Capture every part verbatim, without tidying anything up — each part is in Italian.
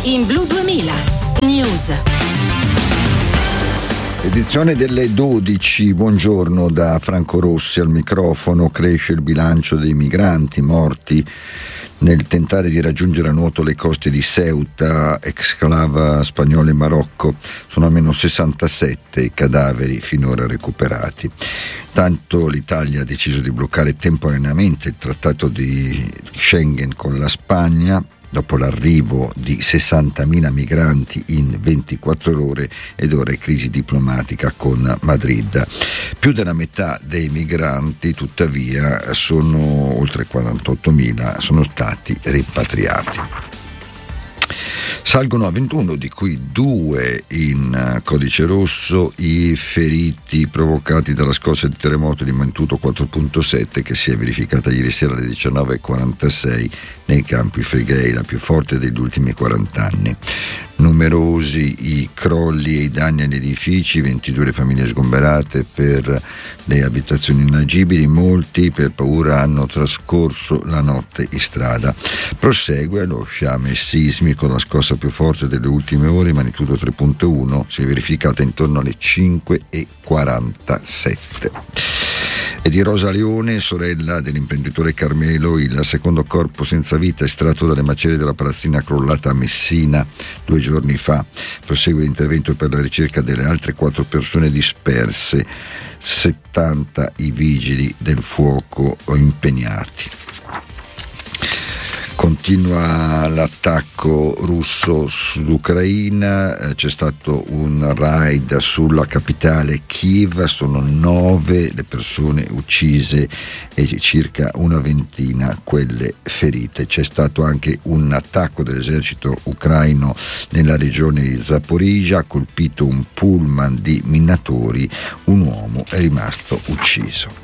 in Blu duemila News. Edizione delle dodici, buongiorno da Franco Rossi al microfono. Cresce il bilancio dei migranti morti nel tentare di raggiungere a nuoto le coste di Ceuta, exclave spagnola in Marocco. Sono almeno sessantasette i cadaveri finora recuperati. Tanto l'Italia ha deciso di bloccare temporaneamente il trattato di Schengen con la Spagna, dopo l'arrivo di sessantamila migranti in ventiquattro ore ed ora è crisi diplomatica con Madrid. Più della metà dei migranti, tuttavia, sono oltre quarantottomila, sono stati rimpatriati. Salgono a ventuno, di cui due in codice rosso, i feriti provocati dalla scossa di terremoto di magnitudo quattro virgola sette che si è verificata ieri sera alle diciannove e quarantasei nei Campi Flegrei, la più forte degli ultimi quaranta anni. Numerosi i crolli e i danni agli edifici, ventidue le famiglie sgomberate per le abitazioni inagibili, molti per paura hanno trascorso la notte in strada. Prosegue lo sciame sismico, la scossa più forte delle ultime ore, magnitudo tre virgola uno, si è verificata intorno alle cinque e quarantasette. E di Rosa Leone, sorella dell'imprenditore Carmelo, il secondo corpo senza vita estratto dalle macerie della palazzina crollata a Messina due giorni fa. Prosegue l'intervento per la ricerca delle altre quattro persone disperse, settanta i vigili del fuoco impegnati. Continua l'attacco russo sull'Ucraina, eh, c'è stato un raid sulla capitale Kiev, sono nove le persone uccise e circa una ventina quelle ferite. C'è stato anche un attacco dell'esercito ucraino nella regione di Zaporizhzhia, ha colpito un pullman di minatori, un uomo è rimasto ucciso.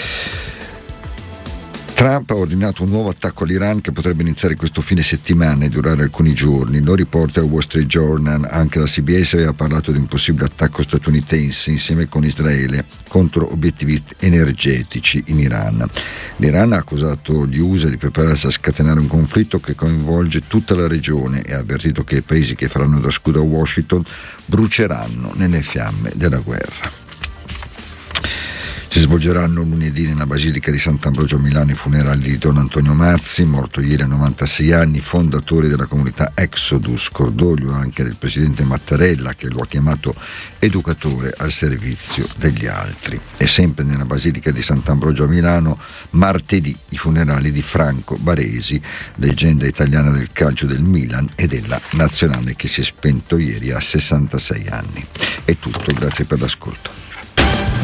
Trump ha ordinato un nuovo attacco all'Iran che potrebbe iniziare questo fine settimana e durare alcuni giorni. Lo riporta il Wall Street Journal. Anche la C B S aveva parlato di un possibile attacco statunitense insieme con Israele contro obiettivi energetici in Iran. L'Iran ha accusato gli U S A di prepararsi a scatenare un conflitto che coinvolge tutta la regione e ha avvertito che i paesi che faranno da scudo a Washington bruceranno nelle fiamme della guerra. Si svolgeranno lunedì nella Basilica di Sant'Ambrogio a Milano i funerali di Don Antonio Mazzi, morto ieri a novantasei anni, fondatore della comunità Exodus. Cordoglio anche del presidente Mattarella, che lo ha chiamato educatore al servizio degli altri. E sempre nella Basilica di Sant'Ambrogio a Milano, martedì, i funerali di Franco Baresi, leggenda italiana del calcio del Milan e della Nazionale, che si è spento ieri a sessantasei anni. È tutto, grazie per l'ascolto.